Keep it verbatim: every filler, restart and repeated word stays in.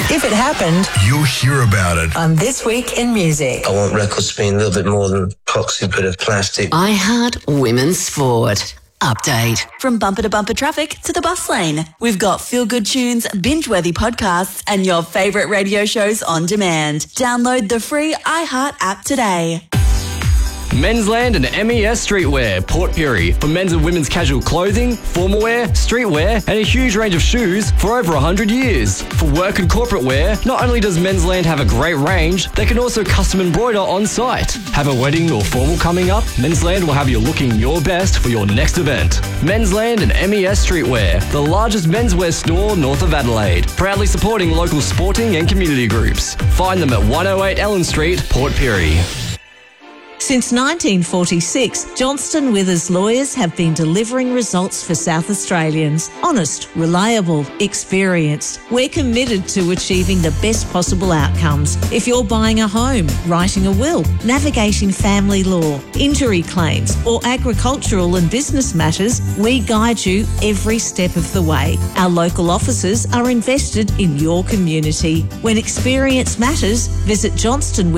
If it happened, you'll hear about it on This Week in Music. I want records to be a little bit more than toxic bit of plastic. iHeart Women's Sport. Update. From bumper to bumper traffic to the bus lane, we've got feel-good tunes, binge-worthy podcasts, and your favourite radio shows on demand. Download the free iHeart app today. Mensland and M E S Streetwear, Port Pirie, for men's and women's casual clothing, formal wear, streetwear, and a huge range of shoes for over one hundred years. For work and corporate wear, not only does Mensland have a great range, they can also custom embroider on site. Have a wedding or formal coming up? Mensland will have you looking your best for your next event. Mensland and M E S Streetwear, the largest menswear store north of Adelaide, proudly supporting local sporting and community groups. Find them at one oh eight Ellen Street, Port Pirie. Since nineteen forty-six, Johnston Withers lawyers have been delivering results for South Australians. Honest, reliable, experienced. We're committed to achieving the best possible outcomes. If you're buying a home, writing a will, navigating family law, injury claims, or agricultural and business matters, we guide you every step of the way. Our local offices are invested in your community. When experience matters, visit Johnston